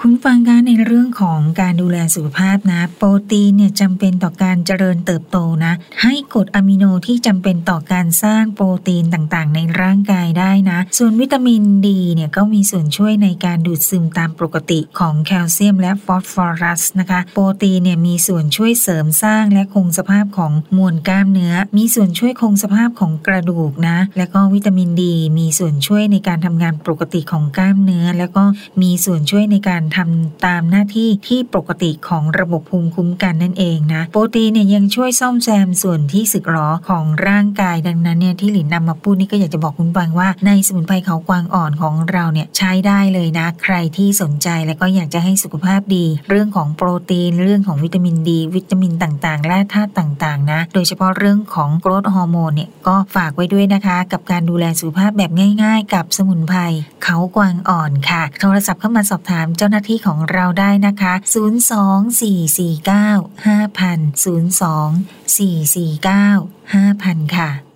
คุณฟังคะในเรื่องของการดูแลสุขภาพนะโปรตีนเนี่ยจำเป็นต่อการเจริญเติบโตนะให้กรดอะมิโนที่จำเป็นต่อการสร้างโปรตีนต่างๆในร่างกายได้นะส่วนวิตามินดีเนี่ยก็มีส่วนช่วยในการดูดซึมตามปกติของแคลเซียมและฟอสฟอรัสนะคะโปรตีนเนี่ยมีส่วนช่วยเสริมสร้างและคงสภาพของมวลกล้ามเนื้อมีส่วนช่วยคงสภาพของกระดูกนะและก็วิตามินดีมีส่วนช่วยในการทำงานปกติของกล้ามเนื้อแล้วก็มีส่วนช่วยในการทำตามหน้าที่ที่ปกติของระบบภูมิคุ้มกันนั่นเองนะโปรตีนเนี่ยยังช่วยซ่อมแซมส่วนที่สึกหรอของร่างกายดังนั้นเนี่ยที่หลินนำมาพูดนี่ก็อยากจะบอกคุณฟังว่าในสมุนไพรเขากวางอ่อนของเราเนี่ยใช้ได้เลยนะใครที่สนใจแล้วก็อยากจะให้สุขภาพดีเรื่องของโปรตีนเรื่องของวิตามินดีวิตามินต่างๆและธาตุต่างๆนะโดยเฉพาะเรื่องของโกรทฮอร์โมนเนี่ยก็ฝากไว้ด้วยนะคะกับการดูแลสุขภาพแบบง่ายๆกับสมุนไพรเขากวางอ่อนค่ะโทรศัพท์เข้ามาสอบถามเจ้าหน้าที่ของเราได้นะคะ0244950024495,000ค่ะ